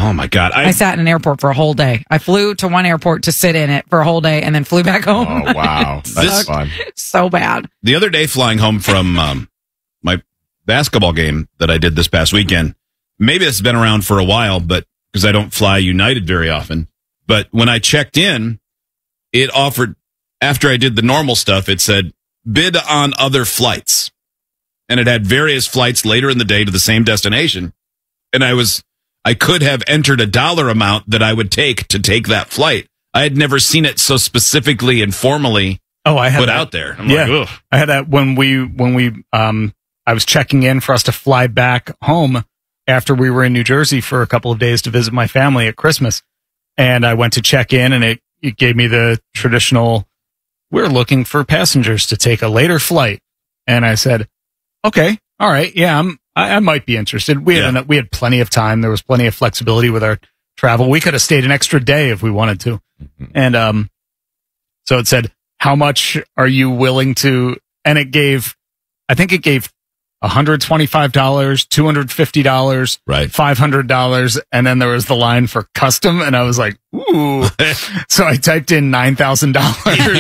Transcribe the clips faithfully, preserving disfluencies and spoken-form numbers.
Oh, my God. I, I sat in an airport for a whole day. I flew to one airport to sit in it for a whole day and then flew back home. Oh, wow. That's fun. So bad. The other day, flying home from um, my basketball game that I did this past weekend, maybe it's been around for a while, but because I don't fly United very often. But when I checked in, it offered, after I did the normal stuff, it said, bid on other flights. And it had various flights later in the day to the same destination. And I was... I could have entered a dollar amount that I would take to take that flight. I had never seen it so specifically and formally oh, I had put that. out there. I'm yeah, like, I had that when we when we um I was checking in for us to fly back home after we were in New Jersey for a couple of days to visit my family at Christmas, and I went to check in, and it, it gave me the traditional, we're looking for passengers to take a later flight, and I said, okay, all right, yeah, I'm. I, I might be interested. We had Yeah. we had plenty of time. There was plenty of flexibility with our travel. We could have stayed an extra day if we wanted to. Mm-hmm. And um, so it said, "How much are you willing to?" And it gave, I think it gave one hundred twenty-five dollars, two hundred fifty dollars, right, five hundred dollars, and then there was the line for custom, and I was like, "Ooh!" So I typed in nine thousand dollars,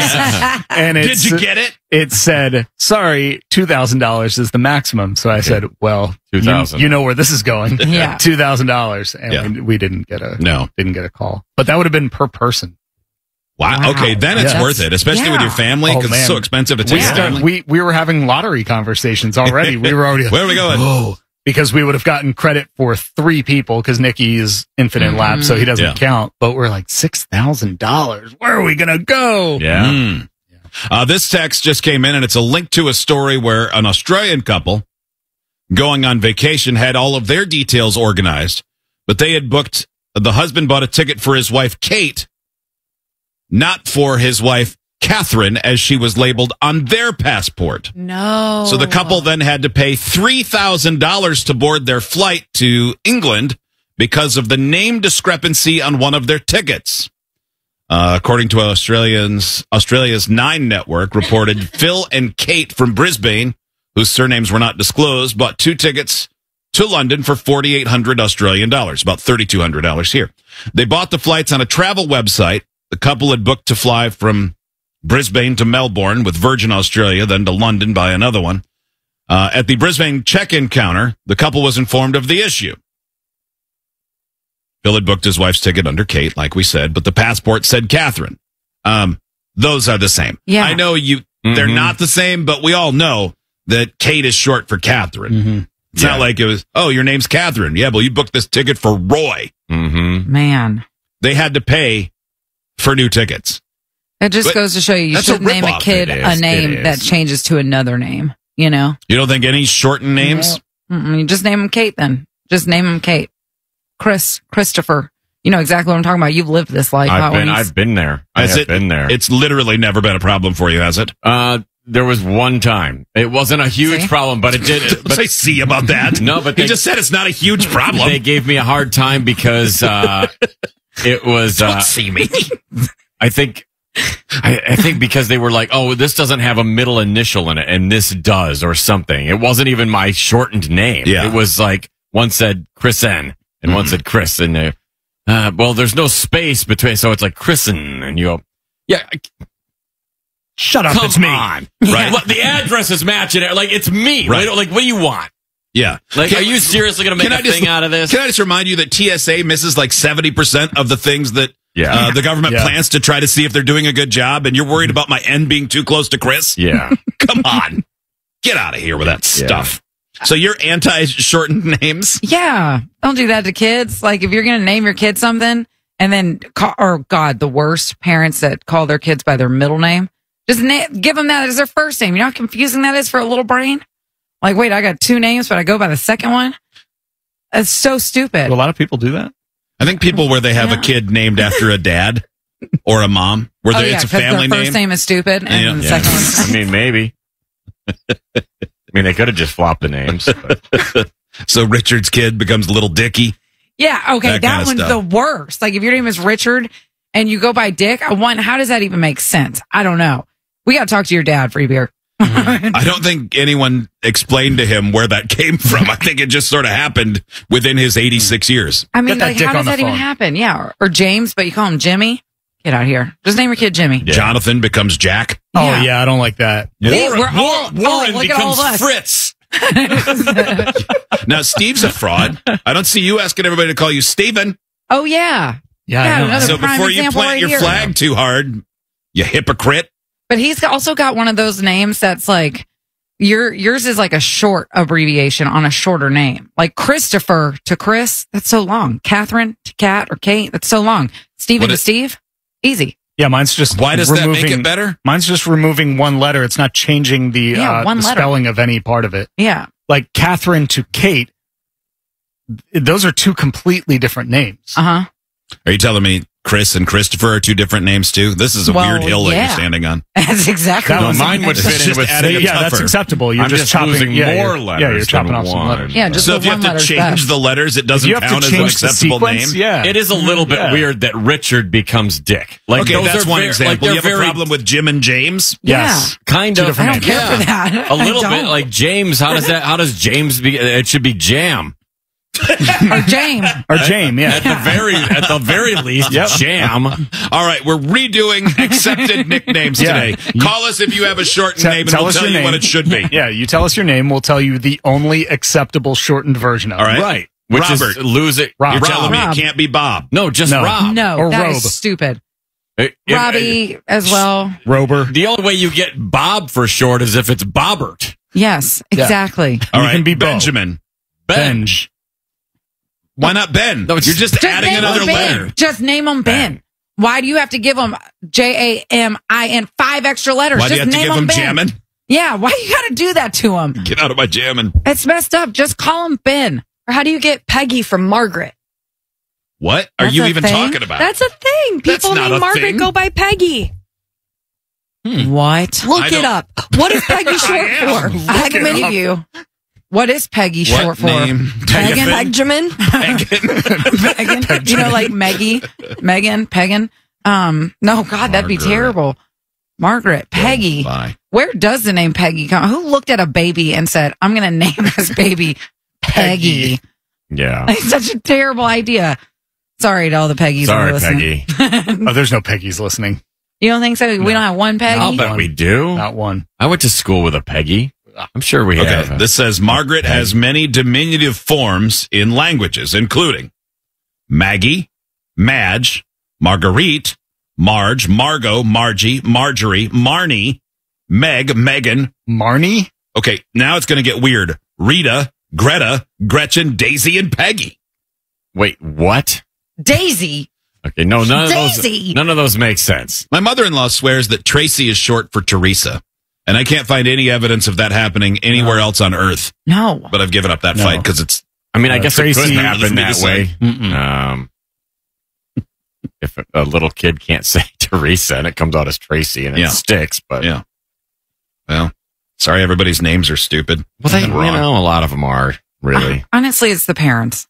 and it did you get it? It said, "Sorry, two thousand dollars is the maximum." So I okay. said, "Well, two thousand. You, you know where this is going." Yeah, two thousand dollars, and yeah. we, we didn't get a no, didn't get a call, but that would have been per person. Wow. wow. Okay, then it's yeah. worth it, especially yeah. with your family, because oh, it's so expensive to take. We, start, we we were having lottery conversations already. We were already where are we going? Whoa. Because we would have gotten credit for three people because Nikki is infinite mm-hmm. lap, so he doesn't yeah. count. But we're like six thousand dollars. Where are we gonna go? Yeah. Mm. Uh, this text just came in, and it's a link to a story where an Australian couple going on vacation had all of their details organized, but they had booked. The husband bought a ticket for his wife Kate, not for his wife Catherine, as she was labeled on their passport. No. So the couple then had to pay three thousand dollars to board their flight to England because of the name discrepancy on one of their tickets. Uh, according to Australians, Australia's Nine Network reported Phil and Kate from Brisbane, whose surnames were not disclosed, bought two tickets to London for forty-eight hundred Australian dollars, about thirty-two hundred dollars here. They bought the flights on a travel website. The couple had booked to fly from Brisbane to Melbourne with Virgin Australia, then to London by another one. Uh, at the Brisbane check-in counter, the couple was informed of the issue. Bill had booked his wife's ticket under Kate, like we said, but the passport said Catherine. Um, those are the same. Yeah. I know you; mm-hmm. they're not the same, but we all know that Kate is short for Catherine. Mm-hmm. It's yeah. not like it was, oh, your name's Catherine. Yeah, well, you booked this ticket for Roy. Mm-hmm. Man. They had to pay for new tickets. It just but goes to show you, you shouldn't name a kid a name that changes to another name, you know? You don't think any shortened names? No. You just name him Kate then. Just name him Kate. Chris, Christopher. You know exactly what I'm talking about. You've lived this life. I've been, I've been there. I have it, been there. It's literally never been a problem for you, has it? Uh, there was one time. It wasn't a huge see? problem, but it did. But I see about that. No, but he they, just said it's not a huge problem. They gave me a hard time because uh, it was. Don't uh, see me. I think. I, I think because they were like, oh, this doesn't have a middle initial in it, and this does, or something. It wasn't even my shortened name. Yeah. It was like one said Chris N. And mm-hmm. one said Chris, and uh, uh, well, there's no space between, so it's like Chrisen, and you go, yeah, shut up, come it's me, on. Right? Well, the address is matching it, like it's me, right? Like, what do you want? Yeah, like, can, are you seriously going to make a just, thing out of this? Can I just remind you that T S A misses like seventy percent of the things that yeah. uh, the government yeah. plans to try to see if they're doing a good job, and you're worried about my N being too close to Chris? Yeah, come on, get out of here with that yeah. stuff. So you're anti-shortened names? Yeah. Don't do that to kids. Like, if you're going to name your kid something, and then, call, or God, the worst parents that call their kids by their middle name, just na- give them that as their first name. You know how confusing that is for a little brain? Like, wait, I got two names, but I go by the second one? That's so stupid. Do a lot of people do that? I think people where they have yeah. a kid named after a dad or a mom, where oh, yeah, it's a family their name. first name is stupid, and yeah. the yeah. second one. I mean, maybe. I mean, they could have just flopped the names. But. So Richard's kid becomes Little Dicky. Yeah, okay, that, that that one's stuff. the worst. Like, if your name is Richard and you go by Dick, I want, how does that even make sense? I don't know. We got to talk to your dad, Free Beer. I don't think anyone explained to him where that came from. I think it just sort of happened within his eighty-six years. I mean, Get that like, dick how on does the that even phone. happen? Yeah, or, or James, but you call him Jimmy. Get out of here. Just name your kid Jimmy. Yeah. Jonathan becomes Jack. Oh Yeah. yeah, I don't like that. We- we're all, Warren oh, look at all becomes of us. Fritz. Now, Steve's a fraud. I don't see you asking everybody to call you Steven. Oh yeah, Yeah, Yeah, I know. another- So prime before you example plant right your here. flag too hard, you hypocrite. but he's also got one of those names that's like your yours is like a short abbreviation on a shorter name, like Christopher to Chris. That's so long. Catherine to Kat or Kate. That's so long. Stephen What to is- Steve. Easy. Yeah, mine's just Why does that make removing- it better? Mine's just removing one letter. It's not changing the, Yeah, uh, one the letter. spelling of any part of it. Yeah. Like Catherine to Kate, those are two completely different names. Uh huh. Are you telling me Chris and Christopher are two different names too? This is a Well, weird hill that yeah. you're standing on. That's exactly. That what one- I'm mine would saying. fit in Just with adding Steve. a yeah, that's tougher. acceptable. You're I'm just, just chopping losing yeah, more you're- letters Yeah, you're chopping than off some one. letters. Yeah, just So the if you one have to letter's change best. the letters, it If doesn't you have count to as an change the acceptable sequence, name. yeah. It is a little bit Yeah. weird that Richard becomes Dick. Like Okay, those that's are one very, example. Like they're you have very, a problem with Jim and James? Yes. kind Two of. I different don't care Yeah. for that. A little I bit don't. like James. How does that? How does James be? It should be Jam. or James. Or James, yeah. At the very, at the very least, Yep. Jam. All right, we're redoing accepted nicknames Yeah. today. Call us if you have a shortened Te- name, and tell we'll us tell your you what name. it should be. Yeah, you tell us your name, we'll tell you the only acceptable shortened version of All it. right. Right. Which Robert. is lose it. Rob. You're telling me Rob. it can't be Bob. No, just No. Rob. No, Or that Robe. is stupid. It- it- Robbie as well. Rober. The only way you get Bob for short is if it's Bobbert. Yes, Yeah. exactly. All You right, can be Bo. Benjamin. Ben. Benj. Why not Ben? No, it's- You're just, Just adding name another him Ben. letter. Just name him Ben. Why do you have to give him J A M I N five extra letters? Why do Just you have to name give him Ben. jamming? Yeah, why you got to do that to him? Get out of my jamming. It's messed up. Just call him Ben. Or how do you get Peggy from Margaret? What are That's you a even thing? talking about? That's a thing. That's People not a named Margaret thing. go by Peggy. What? Look I it don't- up. What is Peggy short am. for? How many of you? What is Peggy What short for? name? Megan? Benjamin? Megan? You know, like Meggie, Megan, Pegan. Um, no, God, that'd be Margaret. terrible. Margaret, Peggy. Bye. Where does the name Peggy come? Who looked at a baby and said, "I'm going to name this baby Peggy"? Yeah. It's such a terrible idea. Sorry to all the Peggies. that are Sorry, listening. Peggy. Oh, there's no Peggy's listening. You don't think so? We don't have one Peggy. I'll bet we do. Not one. I went to school with a Peggy. I'm sure we Okay, have. this says Margaret has many diminutive forms in languages, including Maggie, Madge, Marguerite, Marge, Margot, Margie, Marjorie, Marnie, Meg, Megan. Marnie? Okay, now it's going to get weird. Rita, Greta, Gretchen, Daisy, and Peggy. Wait, what? Daisy. Okay, no, none of Daisy. those. None of those make sense. My mother-in-law swears that Tracy is short for Teresa, and I can't find any evidence of that happening anywhere else on Earth. No. But I've given up that No. fight because it's I mean, I Uh, guess Tracy it could easy happen for me that to way. say. Mm-mm. Um, if a, a little kid can't say Teresa and it comes out as Tracy and it Yeah. sticks, but yeah. Well, sorry, everybody's names are stupid. well, they, And you wrong. know, a lot of them are really. Honestly, it's the parents.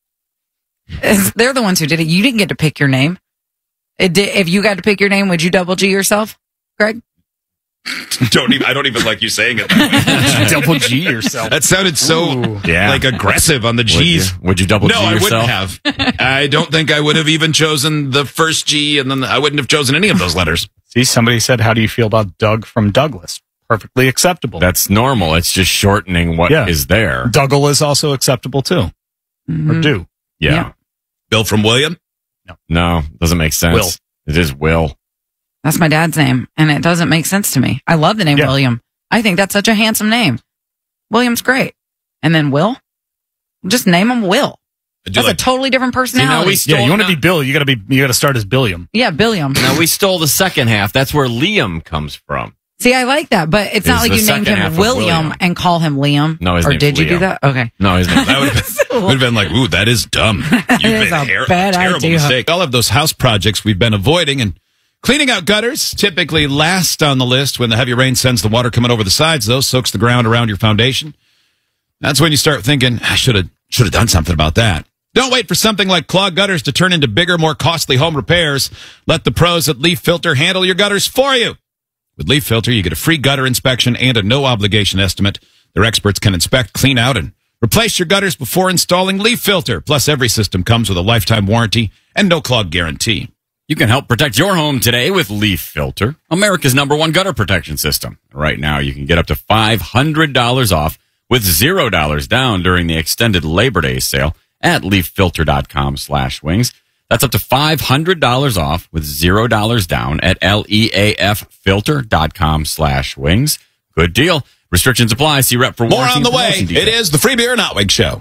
It's- they're the ones who did it. You didn't get to pick your name. It did, if you got to pick your name, would you double G yourself, Greg? don't even. I don't even like you saying it that way. Double G yourself. That sounded so Ooh. Yeah. like aggressive on the Would you, G's. would you double No, G I yourself? wouldn't have. I don't think I would have even chosen the first G, and then I wouldn't have chosen any of those letters. See, somebody said, how do you feel about Doug from Douglas? Perfectly acceptable. That's normal. It's just shortening what is Yeah. there. Dougal is also acceptable too. Mhm. Or do. Yeah. Yeah. Bill from William. No, doesn't make sense. Will. It is Will. That's my dad's name, and it doesn't make sense to me. I love the name Yeah. William. I think that's such a handsome name. William's great. And then Will? Just name him Will. I do That's like a totally different personality. we Yeah, you want to Stole- be Bill, you gotta be you gotta start as Billiam. yeah, Billiam. Now we stole the second half. That's where Liam comes from. See, I like that, but it's not Is like the you named second half him of William, William. and call him Liam. No, his or name's did you do Liam. that? Okay. No, his name. that would have been, would have been like, ooh, that is dumb. You've is been a her- bad terrible idea. mistake. All of those house projects we've been avoiding and cleaning out gutters typically last on the list when the heavy rain sends the water coming over the sides, though, soaks the ground around your foundation. That's when you start thinking, I should have should have done something about that. Don't wait for something like clogged gutters to turn into bigger, more costly home repairs. Let the pros at Leaf Filter handle your gutters for you. With Leaf Filter, you get a free gutter inspection and a no-obligation estimate. Their experts can inspect, clean out, and replace your gutters before installing Leaf Filter. Plus, every system comes with a lifetime warranty and no-clog guarantee. You can help protect your home today with Leaf Filter, America's number one gutter protection system. Right now, you can get up to five hundred dollars off with zero dollars down during the extended Labor Day sale at leaffilter.com slash wings. That's up to five hundred dollars off with zero dollars down at leaffilter.com slash wings. Good deal. Restrictions apply. See rep for More warranty on the and way. promotion details. It is the Free Beer and Outwig Show.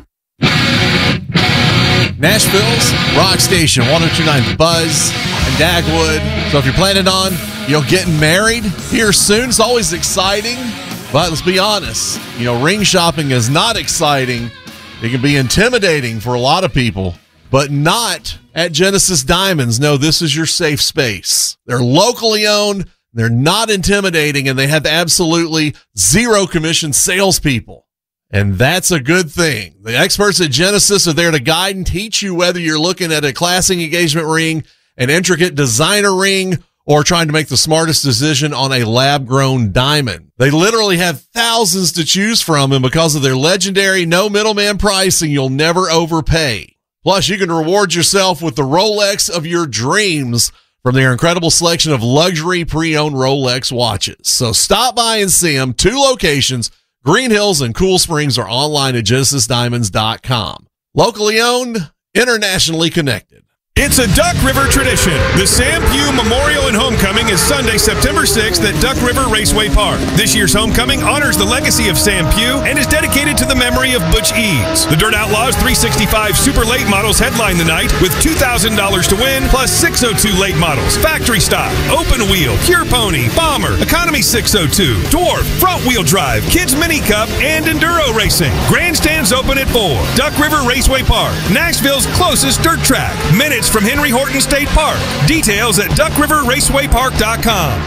Nashville's Rock Station, one oh two point nine The Buzz and Dagwood. So if you're planning on, you know, getting married here soon, it's always exciting. But let's be honest, you know, ring shopping is not exciting. It can be intimidating for a lot of people, but not at Genesis Diamonds. No, this is your safe space. They're locally owned. They're not intimidating, and they have absolutely zero commission salespeople. And that's a good thing. The experts at Genesis are there to guide and teach you whether you're looking at a classic engagement ring, an intricate designer ring, or trying to make the smartest decision on a lab-grown diamond. They literally have thousands to choose from, and because of their legendary no middleman pricing, you'll never overpay. Plus, you can reward yourself with the Rolex of your dreams from their incredible selection of luxury pre-owned Rolex watches. So stop by and see them. Two locations, Green Hills and Cool Springs, are online at genesis diamonds dot com. Locally owned, internationally connected. It's a Duck River tradition. The Sam Pugh Memorial and Homecoming is Sunday, September sixth at Duck River Raceway Park. This year's homecoming honors the legacy of Sam Pugh and is dedicated to the memory of Butch Eads. The Dirt Outlaws three sixty-five Super Late models headline the night with two thousand dollars to win, plus six oh two late models, factory stock, open wheel, pure pony, bomber, economy six oh two, dwarf, front wheel drive, kids mini cup, and enduro racing. Grandstands open at four. Duck River Raceway Park, Nashville's closest dirt track. Minutes from Henry Horton State Park. Details at duck river raceway park dot com.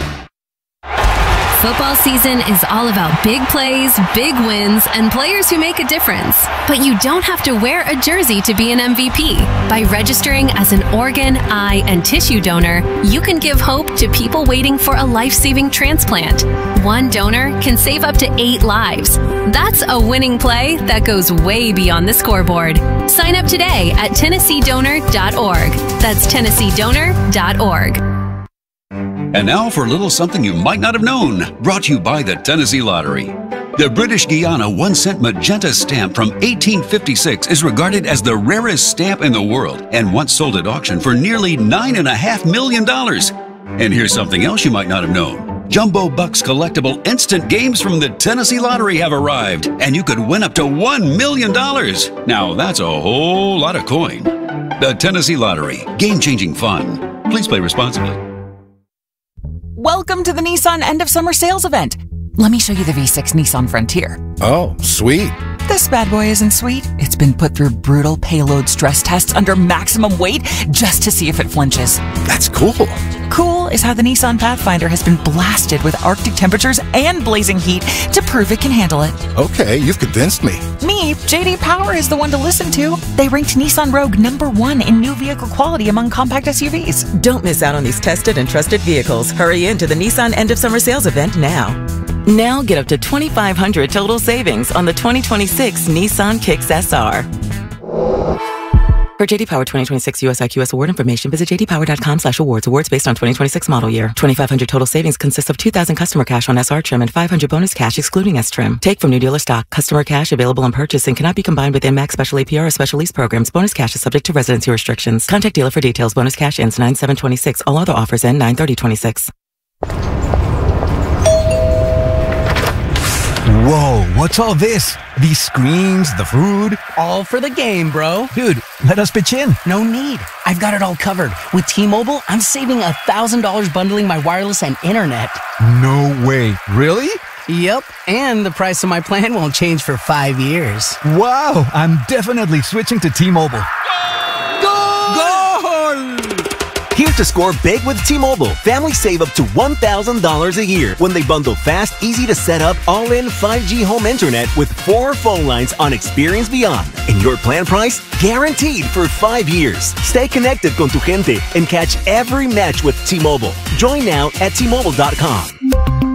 Football season is all about big plays, big wins, and players who make a difference. But you don't have to wear a jersey to be an M V P. By registering as an organ, eye, and tissue donor, you can give hope to people waiting for a life-saving transplant. One donor can save up to eight lives. That's a winning play that goes way beyond the scoreboard. Sign up today at tennessee donor dot org. That's tennessee donor dot org. And now for a little something you might not have known, brought to you by the Tennessee Lottery. The British Guiana one cent magenta stamp from eighteen fifty-six is regarded as the rarest stamp in the world and once sold at auction for nearly nine point five million dollars. And here's something else you might not have known. Jumbo Bucks collectible instant games from the Tennessee Lottery have arrived, and you could win up to one million dollars. Now that's a whole lot of coin. The Tennessee Lottery, game-changing fun. Please play responsibly. Welcome to the Nissan end of summer sales event. Let me show you the V six Nissan Frontier. Oh, sweet. This bad boy isn't sweet. It's been put through brutal payload stress tests under maximum weight just to see if it flinches. That's cool. Cool is how the Nissan Pathfinder has been blasted with Arctic temperatures and blazing heat to prove it can handle it. Okay, you've convinced me. Me, J D Power is the one to listen to. They ranked Nissan Rogue number one in new vehicle quality among compact S U Vs. Don't miss out on these tested and trusted vehicles. Hurry into the Nissan end of summer sales event now. Now get up to twenty-five hundred dollars total savings on the twenty twenty-six Nissan Kicks S R. For J D Power twenty twenty-six U S I Q S award information, visit j d power dot com slash awards. Awards based on twenty twenty-six model year. twenty-five hundred total savings consists of two thousand customer cash on S R trim and five hundred bonus cash excluding S trim. Take from new dealer stock. Customer cash available on purchase and cannot be combined with M A X special A P R or special lease programs. Bonus cash is subject to residency restrictions. Contact dealer for details. Bonus cash ends nine seven twenty-six. All other offers end nine thirty twenty-six. Whoa, what's all this? These screens, the food? All for the game, bro. Dude, let us pitch in. No need. I've got it all covered. With T-Mobile, I'm saving one thousand dollars bundling my wireless and internet. No way. Really? Yep, and the price of my plan won't change for five years. Wow, I'm definitely switching to T-Mobile. Goal! Goal! Here to score big with T-Mobile. Families save up to one thousand dollars a year when they bundle fast, easy to set up, all-in five G home internet with four phone lines on Experience Beyond. And your plan price? Guaranteed for five years. Stay connected con tu gente and catch every match with T-Mobile. Join now at T Mobile dot com.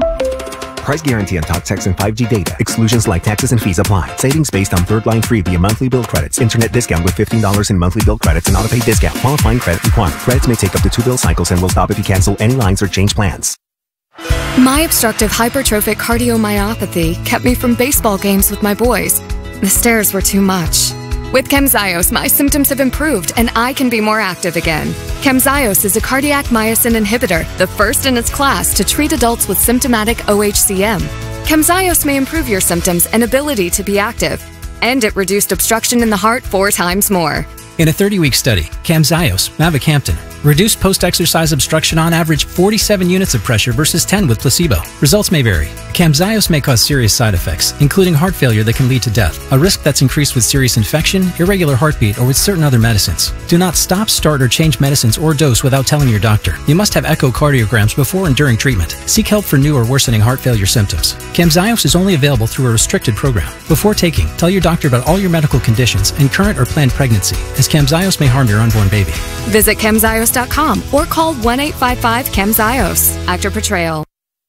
Price guarantee on talk, text, and five G data. Exclusions like taxes and fees apply. Savings based on third line free via monthly bill credits. Internet discount with fifteen dollars in monthly bill credits and auto-pay discount. Qualifying credit required. Credits may take up to two bill cycles and will stop if you cancel any lines or change plans. My obstructive hypertrophic cardiomyopathy kept me from baseball games with my boys. The stairs were too much. With Camzyos, my symptoms have improved and I can be more active again. Camzyos is a cardiac myosin inhibitor, the first in its class to treat adults with symptomatic O H C M. Camzyos may improve your symptoms and ability to be active, and it reduced obstruction in the heart four times more. In a thirty-week study, Camzyos, mavacamten, reduced post-exercise obstruction on average forty-seven units of pressure versus ten with placebo. Results may vary. Camzyos may cause serious side effects, including heart failure that can lead to death, a risk that's increased with serious infection, irregular heartbeat, or with certain other medicines. Do not stop, start, or change medicines or dose without telling your doctor. You must have echocardiograms before and during treatment. Seek help for new or worsening heart failure symptoms. Camzyos is only available through a restricted program. Before taking, tell your doctor about all your medical conditions and current or planned pregnancy, as Camzyos may harm your unborn baby. Visit camzyos dot com or call one eight five five camzyos. Actor portrayal.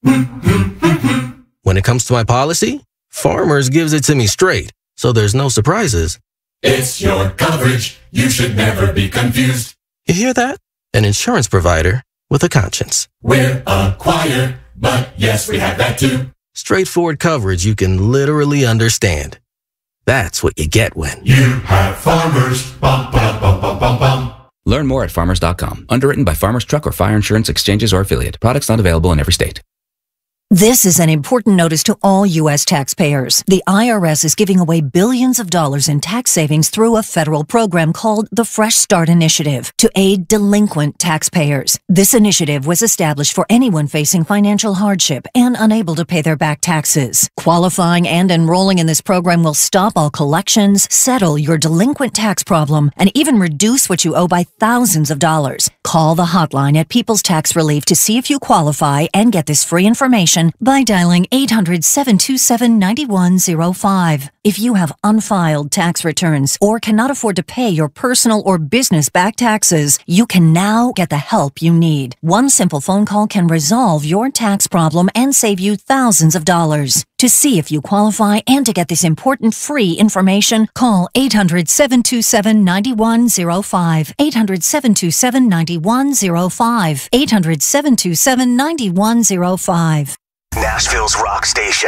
When it comes to my policy, Farmers gives it to me straight, so there's no surprises. It's your coverage. You should never be confused. You hear that? An insurance provider with a conscience. We're a choir, but yes, we have that too. Straightforward coverage you can literally understand. That's what you get when you have Farmers. Bum, bum, bum, bum, bum, bum. Learn more at farmers dot com. Underwritten by Farmers Truck or Fire Insurance Exchanges or affiliate. Products not available in every state. This is an important notice to all U S taxpayers. The I R S is giving away billions of dollars in tax savings through a federal program called the Fresh Start Initiative to aid delinquent taxpayers. This initiative was established for anyone facing financial hardship and unable to pay their back taxes. Qualifying and enrolling in this program will stop all collections, settle your delinquent tax problem, and even reduce what you owe by thousands of dollars. Call the hotline at People's Tax Relief to see if you qualify and get this free information by dialing eight hundred, seven two seven, nine one zero five. If you have unfiled tax returns or cannot afford to pay your personal or business back taxes, you can now get the help you need. One simple phone call can resolve your tax problem and save you thousands of dollars. To see if you qualify and to get this important free information, call eight hundred, seven two seven, nine one zero five. eight hundred, seven two seven, nine one zero five. eight hundred, seven two seven, nine one zero five. Nashville's rock station.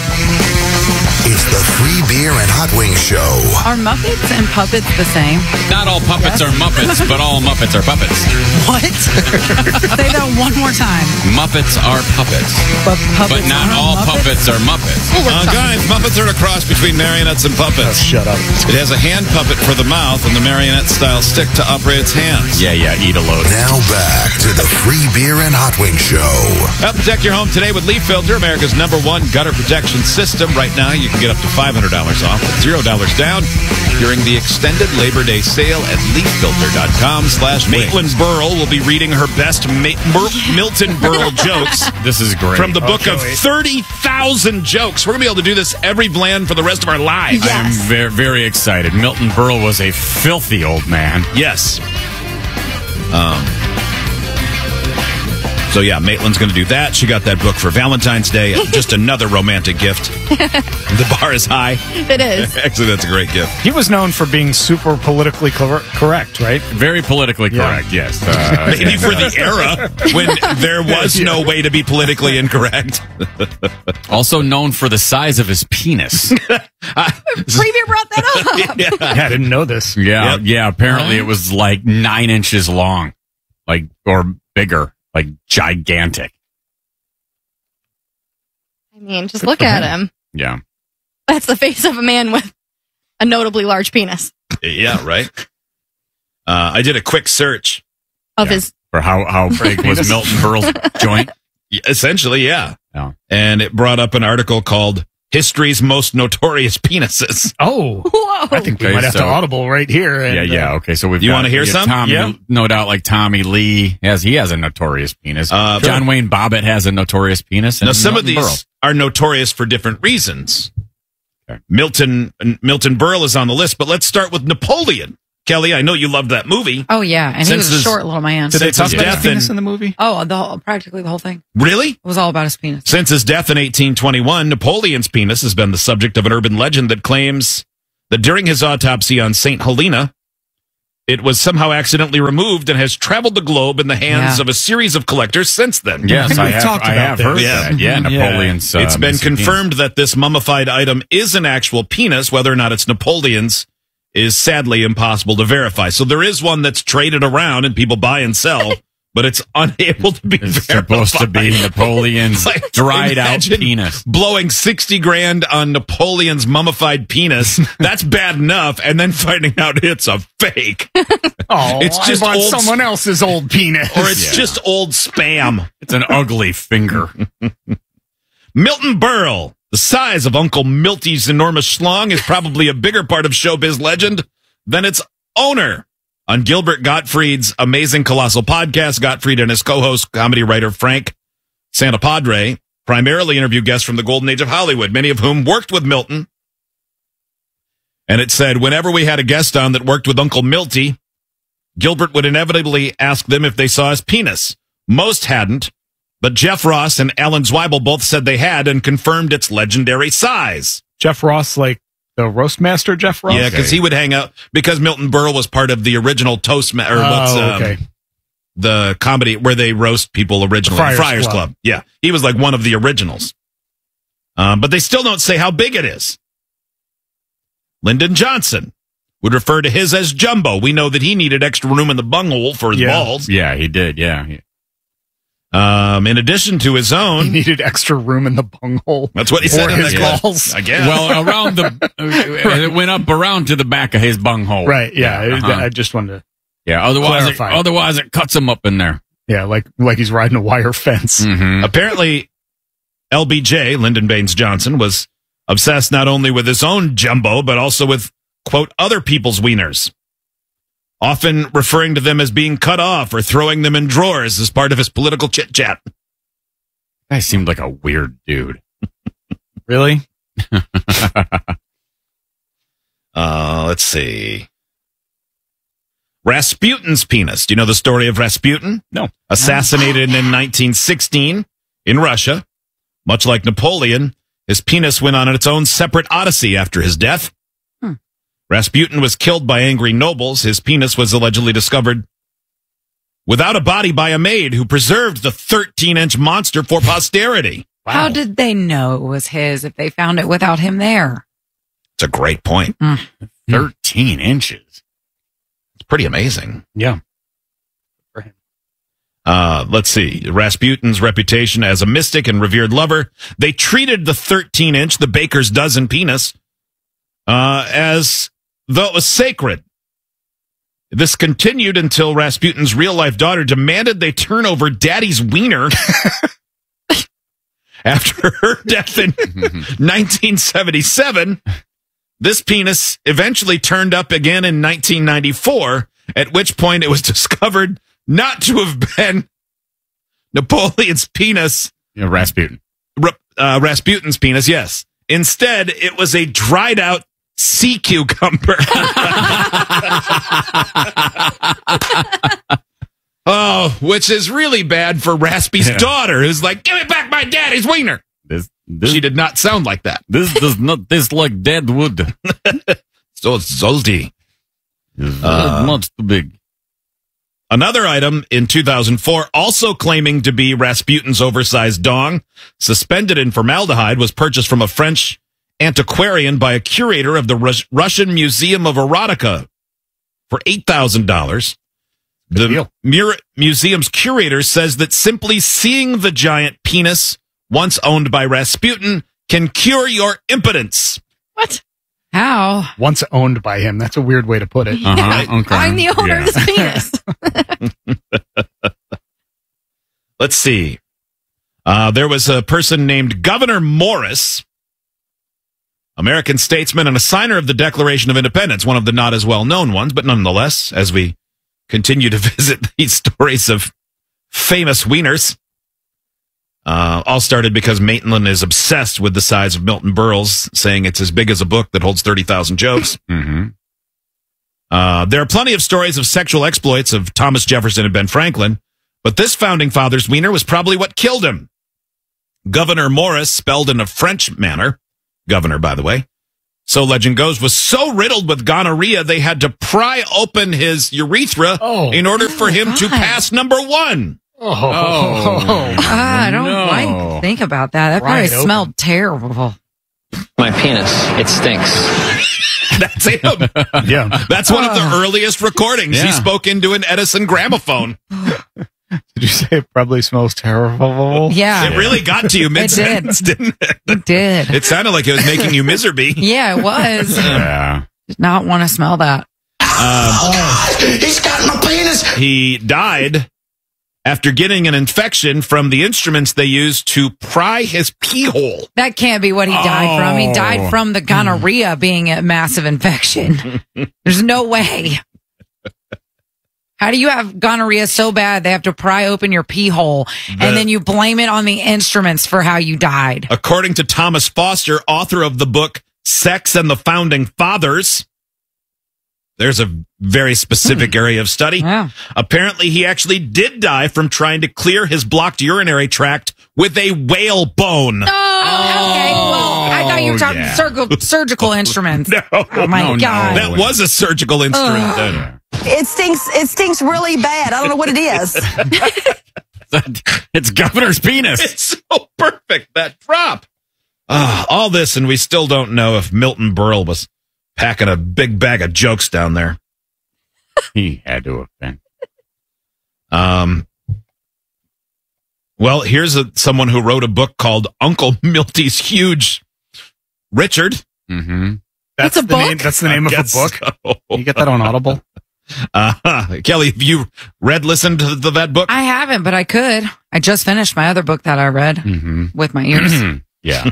It's the Free Beer and Hot Wings Show. Are Muppets and puppets the same? Not all puppets Yes. are Muppets, but all Muppets are puppets. What? Say that one more time. Muppets are puppets. But, puppets but not aren't all Muppets? puppets are Muppets. Uh, guys, Muppets are a cross between marionettes and puppets. shut up. It has a hand puppet for the mouth and the marionette-style stick to operate its hands. Yeah, yeah, eat a load. Now back to the Free Beer and Hot Wings Show. Help protect your home today with Leaf Filter, America's number one gutter protection system. Right now, you can get up to five hundred dollars off with zero dollars down during the extended Labor Day sale at leaf filter dot com slash Maitland Burl will be reading her best Ma- Mur- Milton Berle jokes. This is great. From the book Okay, of wait. thirty thousand jokes. We're going to be able to do this every blend for the rest of our lives. I am very, very excited. Milton Berle was a filthy old man. Yes. Um. So yeah, Maitland's going to do that. She got that book for Valentine's Day. Just another romantic gift. The bar is high. It is. Actually, that's a great gift. He was known for being super politically cor- correct, right? Very politically correct, yes. Uh, Maybe for the era when there was no way to be politically incorrect. Also known for the size of his penis. Preview brought that up. yeah. Yeah, I didn't know this. Yeah, Yep. yeah. Apparently, it was like nine inches long, like or bigger, like gigantic. I mean, just look at him. Yeah. That's the face of a man with a notably large penis Yeah, right. Uh, I did a quick search. of Yeah. his. For how how big was Milton Berle's joint? Yeah, essentially, yeah. Yeah. And it brought up an article called "History's Most Notorious Penises." Oh, Whoa. I think we Okay, might have to so- audible right here. And, Yeah, yeah. Okay, so we've You got- wanna hear we have some? Tommy, Yeah. no doubt, like Tommy Lee has. He has a notorious penis. Uh, John Wayne Bobbitt has a notorious penis. And Now, some of Milton these Berle. are notorious for different reasons. Okay. Milton Milton Berle is on the list, but let's start with Napoleon. Kelly, I know you loved that movie. Oh, yeah. And he Since was a his- short little man. Did they Since talk his about his death penis in- in the movie? Oh, the whole, practically the whole thing. Really? It was all about his penis. Since his death in eighteen twenty-one, Napoleon's penis has been the subject of an urban legend that claims that during his autopsy on Saint Helena, it was somehow accidentally removed and has traveled the globe in the hands Yeah. of a series of collectors since then. Yes, I We've have, talked I about have this. heard Yeah. that. Yeah, Napoleon's. Uh, It's been missing penis. confirmed that this mummified item is an actual penis. Whether or not it's Napoleon's is sadly impossible to verify. So there is one that's traded around and people buy and sell, but it's unable to be It's verified. supposed to be Napoleon's Like, dried out imagine penis. Blowing sixty grand on Napoleon's mummified penis. That's bad enough. And then finding out it's a fake. Oh, It's just I bought old- someone else's old penis. Or it's Yeah. just old spam. It's an ugly finger. Milton Berle, the size of Uncle Milty's enormous schlong, is probably a bigger part of showbiz legend than its owner. On Gilbert Gottfried's Amazing Colossal Podcast, Gottfried and his co-host, comedy writer Frank Santapadre, primarily interview guests from the golden age of Hollywood, many of whom worked with Milton. And it said, whenever we had a guest on that worked with Uncle Milty, Gilbert would inevitably ask them if they saw his penis. Most hadn't, but Jeff Ross and Alan Zweibel both said they had and confirmed its legendary size. Jeff Ross, like the roast master Jeff Ross? Yeah, because he would hang out, because Milton Berle was part of the original Toastma- or Oh, what's um, okay. the comedy where they roast people originally, Friars Friars, Club. Club. Yeah, he was like one of the originals. Um, but they still don't say how big it is. Lyndon Johnson would refer to his as jumbo. We know that he needed extra room in the bunghole for his Yeah. balls. Yeah, he did. Yeah. He- Um, in addition to his He own, needed extra room in the bunghole. that's what he said Or in his the clip, balls. I guess. Well, around the, it went up around to the back of his bunghole. Right, yeah. it- uh-huh. I just wanted to, Yeah, otherwise, it, Clarify. otherwise it cuts him up in there. yeah, like like he's riding a wire fence. Mm-hmm. apparently, L B J, Lyndon Baines Johnson, was obsessed not only with his own jumbo, but also with, quote, other people's wieners, often referring to them as being cut off or throwing them in drawers as part of his political chit-chat. Guy seemed like a weird dude. Really? Uh, let's see. Rasputin's penis. Do you know the story of Rasputin? No. Assassinated in nineteen sixteen in Russia. Much like Napoleon, his penis went on its own separate odyssey after his death. Hmm. Rasputin was killed by angry nobles. His penis was allegedly discovered without a body by a maid who preserved the thirteen-inch monster for posterity. How did they know it was his if they found it without him there? It's a great point. thirteen inches. It's pretty amazing. Yeah. Uh, let's see. Rasputin's reputation as a mystic and revered lover. They treated the thirteen-inch, the baker's dozen penis, uh, as though it was sacred. This continued until Rasputin's real-life daughter demanded they turn over Daddy's wiener after her death in nineteen seventy-seven. This penis eventually turned up again in nineteen ninety-four, at which point it was discovered not to have been Napoleon's penis. Yeah, Rasputin. Uh, Rasputin's penis, yes. Instead, it was a dried out sea cucumber. Oh, which is really bad for Raspy's Yeah. daughter, who's like, give me back my daddy's wiener. This, this, She did not sound like that. this does not taste like dead wood. So salty. It's Uh, much too big. Another item in two thousand four, also claiming to be Rasputin's oversized dong, suspended in formaldehyde, was purchased from a French antiquarian by a curator of the Rus- Russian Museum of Erotica for eight thousand dollars. The mu- museum's curator says that simply seeing the giant penis, once owned by Rasputin, can cure your impotence. What? How? Once owned by him. That's a weird way to put it. Uh-huh, okay. I'm the owner Yeah. of this penis. Let's see. Uh, there was a person named Gouverneur Morris, American statesman and a signer of the Declaration of Independence, one of the not as well-known ones, but nonetheless, as we continue to visit these stories of famous wieners, uh, all started because Maitland is obsessed with the size of Milton Berle's, saying it's as big as a book that holds thirty thousand jokes. Mm-hmm. Uh, there are plenty of stories of sexual exploits of Thomas Jefferson and Ben Franklin, but this founding father's wiener was probably what killed him. Governor Morris, spelled in a French manner, governor, by the way, so legend goes, was so riddled with gonorrhea they had to pry open his urethra Oh. in order for Oh, him to God. pass number one. Oh, Ah, I don't no. like to think about that. That Right probably open. smelled terrible. My penis, it stinks. That's him. Yeah. That's one of the earliest recordings. He Yeah. spoke into an Edison gramophone. Did you say it probably smells terrible? Yeah. It really got to you mid-sentence, didn't it? It did. It sounded like it was making you miserable. Yeah, it was. Yeah. Did not want to smell that. Um, He's got my penis. he died after getting an infection from the instruments they used to pry his pee hole. That can't be what he died from. He Oh. died from the gonorrhea being a massive infection. There's no way. How do you have gonorrhea so bad they have to pry open your pee hole The- and then you blame it on the instruments for how you died? According to Thomas Foster, author of the book Sex and the Founding Fathers, there's a very specific area of study. Yeah. Apparently, he actually did die from trying to clear his blocked urinary tract with a whale-bone. Oh, okay. Well, I thought you were talking yeah. surgical, surgical instruments. No. Oh, my No, no. God. That was a surgical instrument. Ugh. then. It stinks. It stinks really bad. I don't know what it is. It's Governor's penis. It's so perfect, that drop. Ah, all this, and we still don't know if Milton Berle was packing a big bag of jokes down there. He had to have been. Um, well, here's a, someone who wrote a book called Uncle Milty's Huge. Richard. Mm-hmm. That's It's a the book? name. That's the name I of a guess book. so. You get that on Audible? Uh, Kelly, have you read, listened to the, that book? I haven't, but I could. I just finished my other book that I read Mm-hmm. with my ears. Yeah.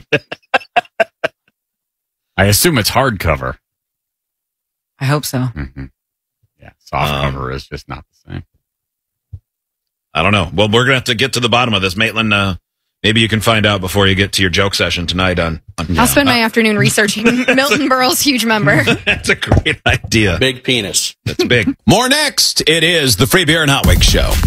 I assume it's hardcover. I hope so. Mm-hmm. Yeah. Soft Um, cover is just not the same. I don't know. Well, we're going to have to get to the bottom of this. Maitland, uh, maybe you can find out before you get to your joke session tonight on. on I'll spend my afternoon researching Milton Berle's huge member. That's a great idea. Big penis. That's big. More next. It is the Free Beer and Hot Wings Show.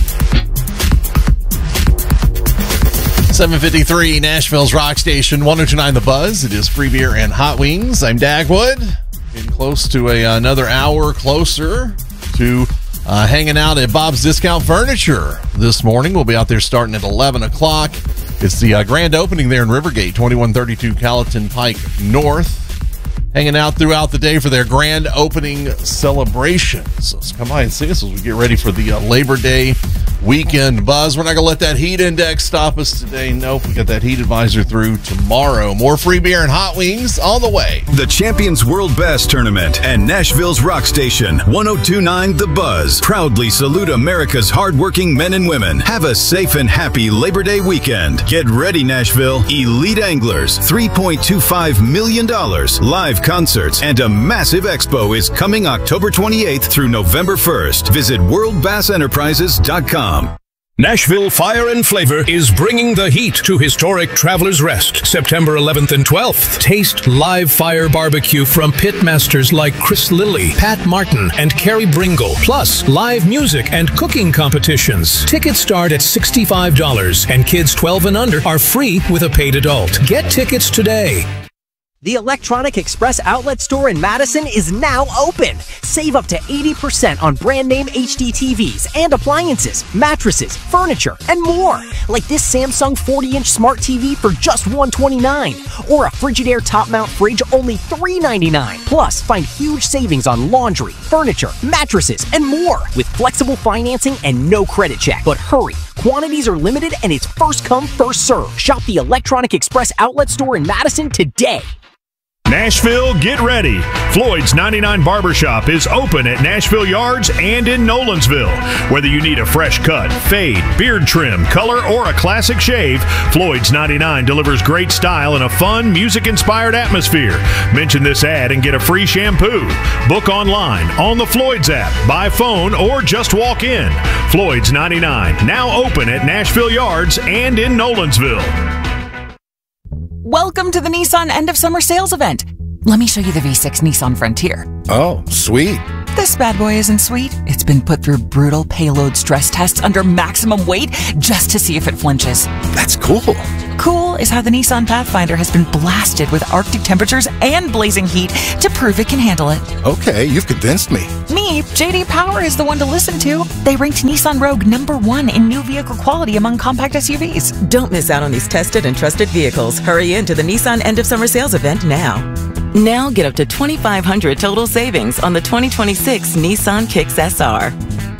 seven fifty-three Nashville's Rock Station, one oh two point nine The Buzz. It is Free Beer and Hot Wings. I'm Dagwood. Getting close to a, another hour closer to uh, hanging out at Bob's Discount Furniture this morning. We'll be out there starting at eleven o'clock. It's the uh, grand opening there in Rivergate, twenty-one thirty-two Gallatin Pike North. Hanging out throughout the day for their grand opening celebrations. So come by and see us as we get ready for the uh, Labor Day weekend buzz. We're not going to let that heat index stop us today. Nope, we got that heat advisor through tomorrow. More free beer and hot wings on the way. The Champions World Bass Tournament and Nashville's Rock Station, one oh two point nine The Buzz, proudly salute America's hardworking men and women. Have a safe and happy Labor Day weekend. Get ready, Nashville. Elite Anglers, three point two five million dollars, live concerts, and a massive expo is coming October twenty-eighth through November first. Visit world bass enterprises dot com. Nashville Fire and Flavor is bringing the heat to historic Travelers Rest, September eleventh and twelfth. Taste live fire barbecue from pitmasters like Chris Lilly, Pat Martin, and Carrie Bringle, plus live music and cooking competitions. Tickets start at sixty-five dollars, and kids twelve and under are free with a paid adult. Get tickets today. The Electronic Express Outlet Store in Madison is now open. Save up to eighty percent on brand name H D T Vs and appliances, mattresses, furniture, and more. Like this Samsung forty inch smart T V for just one hundred twenty-nine dollars or a Frigidaire top mount fridge only three hundred ninety-nine dollars. Plus, find huge savings on laundry, furniture, mattresses, and more with flexible financing and no credit check. But hurry, quantities are limited and it's first come, first serve. Shop the Electronic Express Outlet Store in Madison today. Nashville, get ready. Floyd's ninety-nine Barbershop is open at Nashville Yards and in Nolensville. Whether you need a fresh cut, fade, beard trim, color, or a classic shave, Floyd's ninety-nine delivers great style in a fun, music-inspired atmosphere. Mention this ad and get a free shampoo. Book online, on the Floyd's app, by phone, or just walk in. Floyd's ninety-nine, now open at Nashville Yards and in Nolensville. Welcome to the Nissan end of summer sales event. Let me show you the V six Nissan Frontier. Oh, sweet. This bad boy isn't sweet. It's been put through brutal payload stress tests under maximum weight just to see if it flinches. That's cool. Cool is how the Nissan Pathfinder has been blasted with Arctic temperatures and blazing heat to prove it can handle it. Okay, you've convinced me. Me, J D Power is the one to listen to. They ranked Nissan Rogue number one in new vehicle quality among compact S U Vs. Don't miss out on these tested and trusted vehicles. Hurry into the Nissan End of Summer Sales event now. Now get up to twenty-five hundred dollars total savings on the twenty twenty-six Nissan Kicks S R.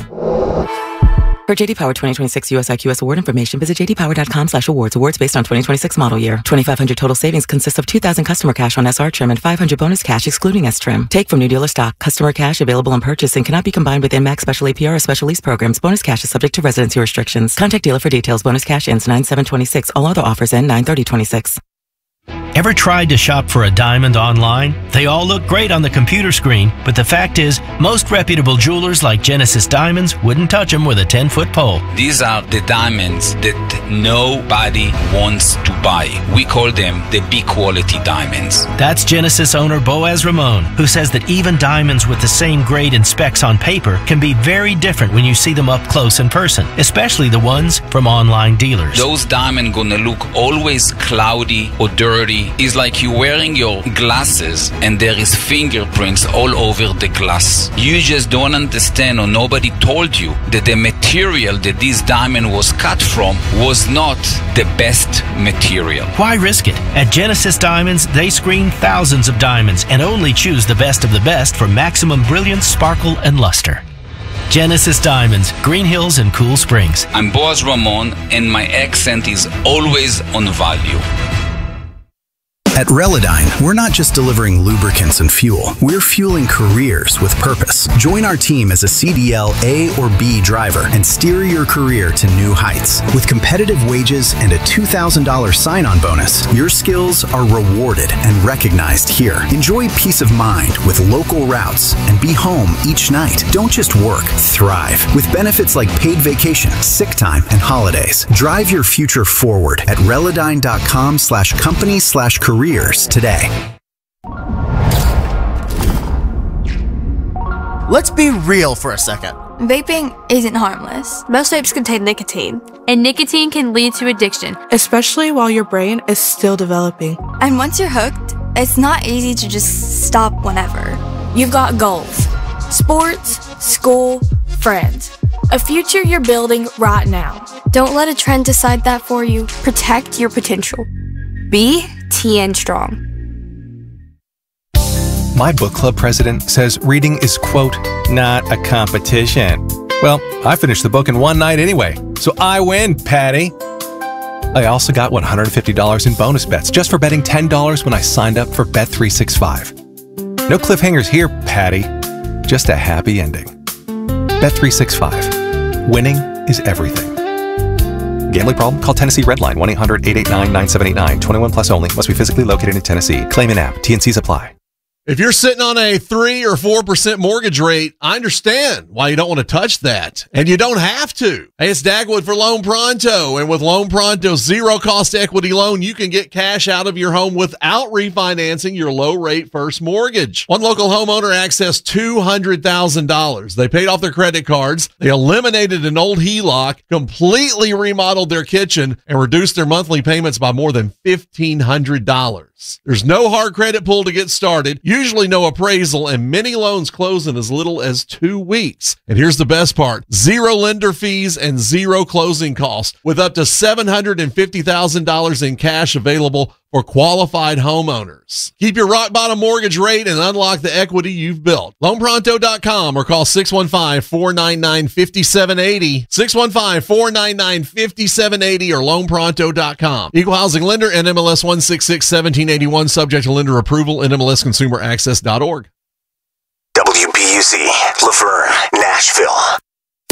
For J D Power twenty twenty-six U S I Q S award information, visit j d power dot com slash awards. Awards based on twenty twenty-six model year. twenty-five hundred total savings consists of two thousand customer cash on S R trim and five hundred bonus cash excluding S trim. Take from new dealer stock. Customer cash available on purchase and cannot be combined with M A X special A P R or special lease programs. Bonus cash is subject to residency restrictions. Contact dealer for details. Bonus cash ends nine seven twenty-six. All other offers end nine thirty twenty-six. Ever tried to shop for a diamond online? They all look great on the computer screen, but the fact is, most reputable jewelers like Genesis Diamonds wouldn't touch them with a ten-foot pole. These are the diamonds that nobody wants to buy. We call them the B-quality diamonds. That's Genesis owner Boaz Ramon, who says that even diamonds with the same grade and specs on paper can be very different when you see them up close in person, especially the ones from online dealers. Those diamonds gonna look always cloudy or dirty. It's like you wearing your glasses and there is fingerprints all over the glass. You just don't understand, or nobody told you that the material that this diamond was cut from was not the best material. Why risk it? At Genesis Diamonds, they screen thousands of diamonds and only choose the best of the best for maximum brilliance, sparkle, and luster. Genesis Diamonds, Green Hills and Cool Springs. I'm Boaz Ramon, and my accent is always on value. At Relodyne, we're not just delivering lubricants and fuel, we're fueling careers with purpose. Join our team as a C D L A or B driver and steer your career to new heights. With competitive wages and a two thousand dollars sign-on bonus, your skills are rewarded and recognized here. Enjoy peace of mind with local routes and be home each night. Don't just work, thrive. With benefits like paid vacation, sick time, and holidays. Drive your future forward at relodyne.com slash company slash career today. Let's be real for a second. Vaping isn't harmless. Most vapes contain nicotine, and nicotine can lead to addiction, especially while your brain is still developing. And once you're hooked, it's not easy to just stop whenever. You've got goals: sports, school, friends, a future you're building right now. Don't let a trend decide that for you. Protect your potential. Be T N Strong. My book club president says reading is, quote, not a competition. Well, I finished the book in one night anyway, so I win, Patty. I also got one hundred fifty dollars in bonus bets just for betting ten dollars when I signed up for Bet three sixty-five. No cliffhangers here, Patty. Just a happy ending. Bet three sixty-five. Winning is everything. Gambling problem? Call Tennessee Redline one eight hundred eight eight nine nine seven eight nine. twenty-one plus only. Must be physically located in Tennessee. Claim in app. T N Cs apply. If you're sitting on a three or four percent mortgage rate, I understand why you don't want to touch that, and you don't have to. Hey, it's Dagwood for Loan Pronto, and with Loan Pronto's zero cost equity loan, you can get cash out of your home without refinancing your low rate first mortgage. One local homeowner accessed two hundred thousand dollars. They paid off their credit cards, they eliminated an old H E L O C, completely remodeled their kitchen, and reduced their monthly payments by more than fifteen hundred dollars. There's no hard credit pull to get started, usually no appraisal, and many loans close in as little as two weeks. And here's the best part: zero lender fees and zero closing costs, with up to seven hundred fifty thousand dollars in cash available for qualified homeowners. Keep your rock bottom mortgage rate and unlock the equity you've built. loan pronto dot com or call six one five, four nine nine, five seven eight zero, six one five, four nine nine, five seven eight zero or loan pronto dot com. Equal housing lender, N M L S one six six, one seven eight one, subject to lender approval, N M L S consumer access dot org. W B U Z, Laverne, Nashville.